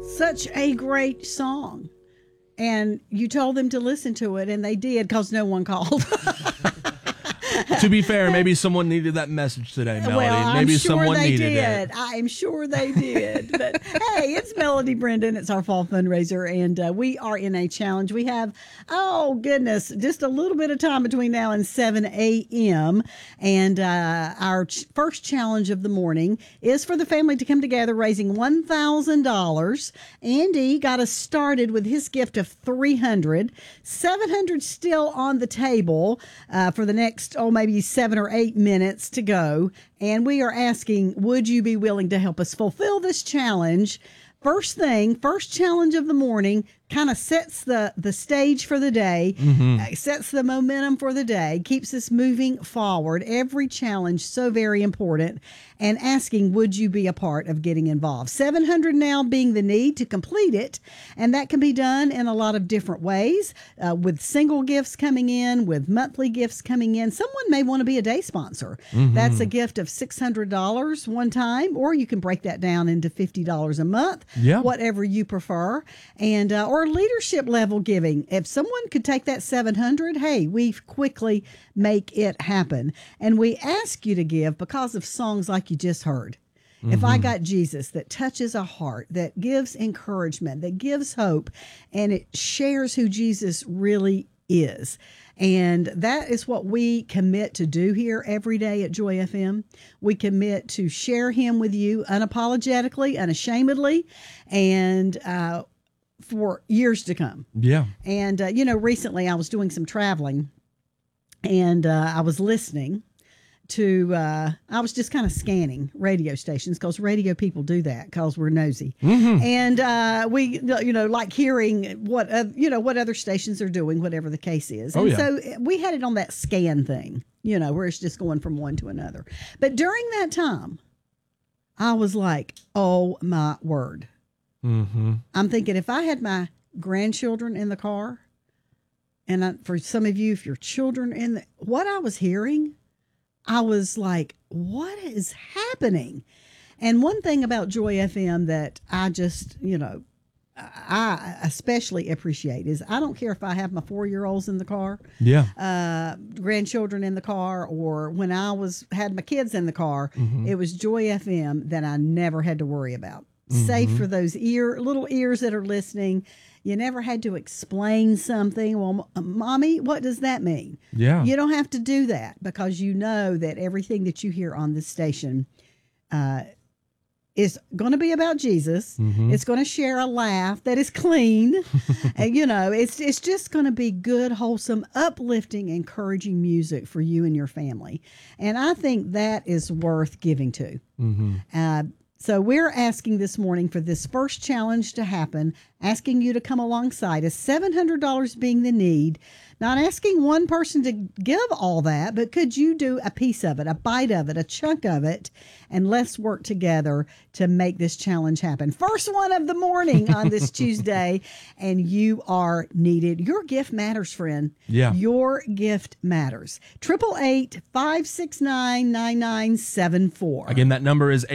Such a great song. And you told them to listen to it, and they did because no one called. To be fair, maybe someone needed that message today, Melody. Well, maybe I'm sure someone they needed did. it. I'm sure they did. But hey, it's Melody Brendan. It's our fall fundraiser, and we are in a challenge. We have, oh goodness, just a little bit of time between now and 7 a.m. And our first challenge of the morning is for the family to come together, raising $1,000. Andy got us started with his gift of $300. $700 still on the table for the next, maybe 7 or 8 minutes to go. And we are asking, would you be willing to help us fulfill this challenge? First challenge of the morning, kind of sets the stage for the day, sets the momentum for the day, keeps us moving forward. Every challenge so very important. And asking, would you be a part of getting involved? $700 now being the need to complete it. And that can be done in a lot of different ways, with single gifts coming in, with monthly gifts coming in. Someone may want to be a day sponsor. That's a gift of $600 one time, or you can break that down into $50 a month, whatever you prefer. And or leadership level giving. If someone could take that $700, hey, we quickly make it happen. And we ask you to give because of songs like you just heard. If I Got Jesus, that touches a heart, that gives encouragement, that gives hope, and it shares who Jesus really is. And that is what we commit to do here every day at Joy FM. We commit to share him with you unapologetically, unashamedly, and for years to come. Yeah. And, recently I was doing some traveling, and I was listening to, I was just kind of scanning radio stations, because radio people do that because we're nosy. And we, like hearing what other stations are doing, whatever the case is. And so we had it on that scan thing, where it's just going from one to another. But during that time, I was like, oh my word. I'm thinking, if I had my grandchildren in the car, and for some of you, if your children what I was hearing, I was like, what is happening? And one thing about Joy FM that I just, I especially appreciate is, I don't care if I have my 4-year-olds in the car, grandchildren in the car, or when I had my kids in the car, it was Joy FM that I never had to worry about. Safe for those little ears that are listening. You never had to explain something. Well, Mommy, what does that mean? Yeah. You don't have to do that, because you know that everything that you hear on this station is going to be about Jesus. It's going to share a laugh that is clean. And, it's just going to be good, wholesome, uplifting, encouraging music for you and your family. And I think that is worth giving to. So we're asking this morning for this first challenge to happen, asking you to come alongside us, $700 being the need, not asking one person to give all that, but could you do a piece of it, a bite of it, a chunk of it, and let's work together to make this challenge happen. First one of the morning on this Tuesday, and you are needed. Your gift matters, friend. Yeah. Your gift matters. 888-569-9974. Again, that number is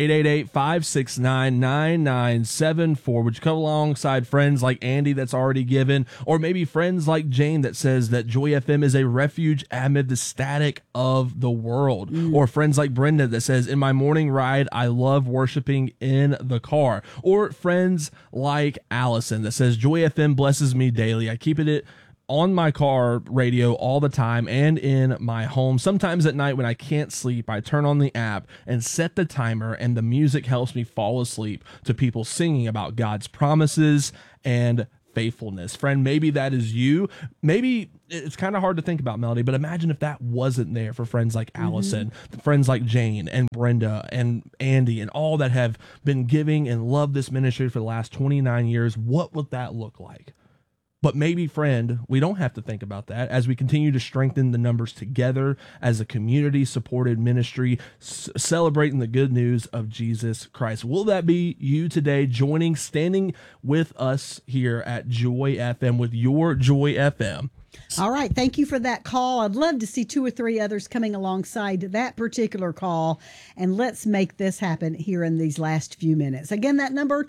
888-569-9974. Would you come alongside friends like Andy that's already given, or maybe friends like Jane that says that Joy FM is a refuge amid the static of the world, or friends like Brenda that says, in my morning ride, I love worshiping in the car, or friends like Allison that says, Joy FM blesses me daily. I keep it on my car radio all the time and in my home. Sometimes at night when I can't sleep, I turn on the app and set the timer, and the music helps me fall asleep to people singing about God's promises and faithfulness. Friend, maybe that is you. Maybe it's kind of hard to think about, Melody, but imagine if that wasn't there for friends like Allison, friends like Jane and Brenda and Andy, and all that have been giving and love this ministry for the last 29 years. What would that look like? But maybe, friend, we don't have to think about that as we continue to strengthen the numbers together as a community-supported ministry, celebrating the good news of Jesus Christ. Will that be you today, standing with us here at Joy FM with your Joy FM? All right. Thank you for that call. I'd love to see 2 or 3 others coming alongside that particular call. And let's make this happen here in these last few minutes. Again, that number,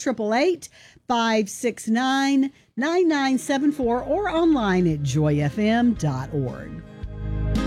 888-569-9974 or online at joyfm.org.